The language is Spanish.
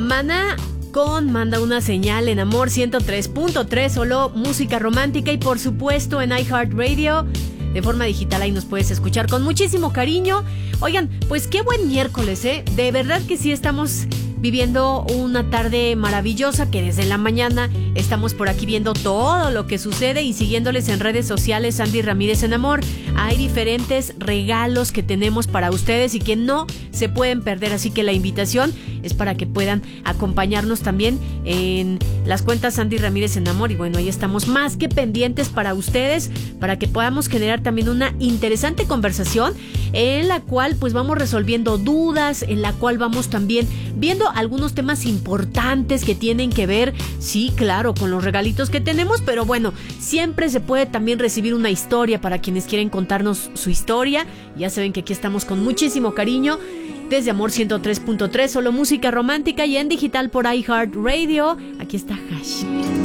Maná con Manda una señal en Amor 103.3, solo música romántica, y por supuesto en iHeartRadio de forma digital. Ahí nos puedes escuchar con muchísimo cariño. Oigan, pues qué buen miércoles, de verdad que sí estamos viviendo una tarde maravillosa, que desde la mañana estamos por aquí viendo todo lo que sucede y siguiéndoles en redes sociales. Sandy Ramírez en Amor. Hay diferentes regalos que tenemos para ustedes y que no se pueden perder, así que la invitación es para que puedan acompañarnos también en las cuentas Sandy Ramírez en Amor. Y bueno, ahí estamos más que pendientes para ustedes, para que podamos generar también una interesante conversación en la cual pues vamos resolviendo dudas, en la cual vamos también viendo algunos temas importantes que tienen que ver, sí, claro, con los regalitos que tenemos, pero bueno, siempre se puede también recibir una historia para quienes quieren contarnos su historia. Ya saben que aquí estamos con muchísimo cariño desde Amor 103.3, solo música romántica, y en digital por iHeartRadio. Aquí está Hash.